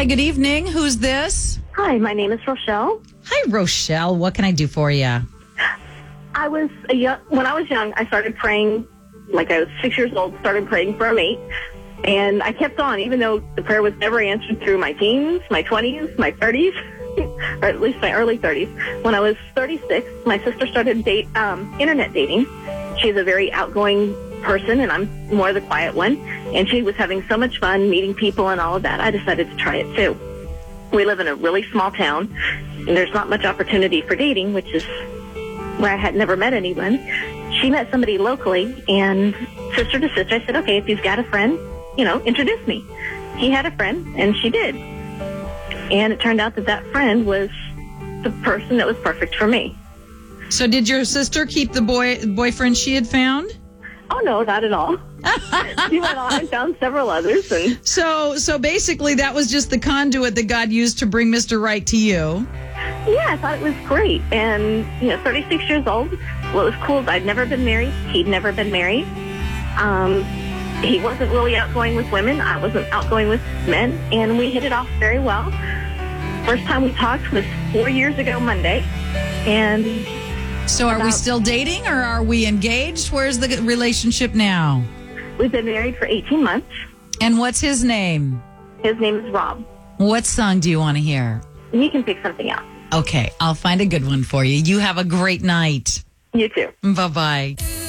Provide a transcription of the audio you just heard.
Hi, good evening. Who's this? Hi, my name is Rochelle. Hi, Rochelle. What can I do for you? When I was young, I started praying, like I was 6 years old, started praying for a mate. And I kept on, even though the prayer was never answered through my teens, my 20s, my 30s, or at least my early 30s. When I was 36, my sister started internet dating. She's a very outgoing person, and I'm more the quiet one. And she was having so much fun meeting people and all of that, I decided to try it too. We live in a really small town, and there's not much opportunity for dating, which is where I had never met anyone. She met somebody locally, and sister to sister, I said, okay, if you've got a friend, introduce me. He had a friend, and she did. And it turned out that friend was the person that was perfect for me. So did your sister keep the boyfriend she had found? Oh, no, not at all. She went on and found several others. And So basically that was just the conduit that God used to bring Mr. Right to you. Yeah, I thought it was great. And, 36 years old. What was cool is I'd never been married. He'd never been married. He wasn't really outgoing with women. I wasn't outgoing with men. And we hit it off very well. First time we talked was 4 years ago Monday. And so are we still dating or are we engaged? Where's the relationship now? We've been married for 18 months. And what's his name? His name is Rob. What song do you want to hear? You can pick something out. Okay, I'll find a good one for you. You have a great night. You too. Bye-bye.